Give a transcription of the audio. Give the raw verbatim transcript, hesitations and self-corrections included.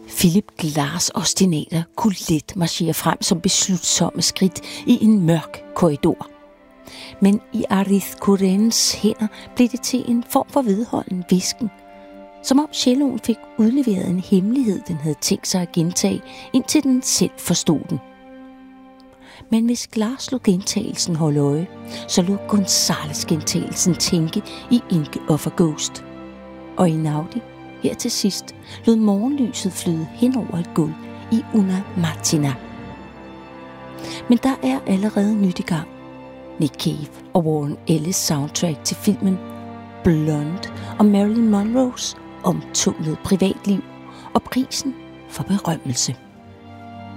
Philip Glass ostinater kunne let marchere frem som beslutsomme skridt i en mørk korridor. Men i Arith Kurens hænder blev det til en form for vedholden hvisken, som om celloen fik udleveret en hemmelighed, den havde tænkt sig at gentage, indtil den selv forstod den. Men hvis Glass lod gentagelsen holde øje, så lod Gonzales gentagelsen tænke i Ink of a Ghost. Og i Naudi, her til sidst, lod morgenlyset flyde hen over et gulv i Una Mattina. Men der er allerede nyt i gang. Nick Cave og Warren Ellis soundtrack til filmen Blonde og Marilyn Monroes omtumlede privatliv og prisen for berømmelse.